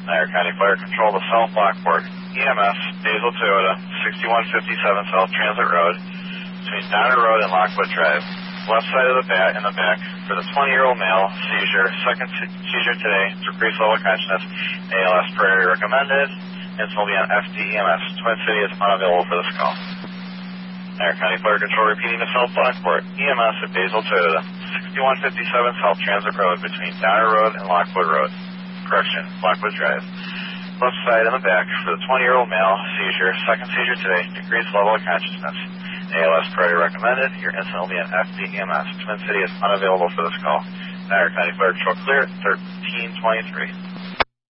Niagara County Fire Control to South Lockport. EMS, Basil Toyota, 6157 South Transit Road, between Donner Road and Lockwood Drive. Left side of the back, in the back, for the 20-year-old male, seizure, second seizure today, decreased level of consciousness, ALS priority recommended, and will be on FDEMS. Twin City is unavailable for this call. Niagara County Fire Control repeating to South Lockport. EMS at Basil Toyota, 6157 South Transit Road, between Donner Road and Lockwood Road. Correction, Lockwood Drive. Left side in the back, for the 20-year-old male, seizure, second seizure today, decreased level of consciousness. ALS priority recommended. Your incident will be an FDEMS. Twin City is unavailable for this call. Niagara County Fire Control clear at 1323.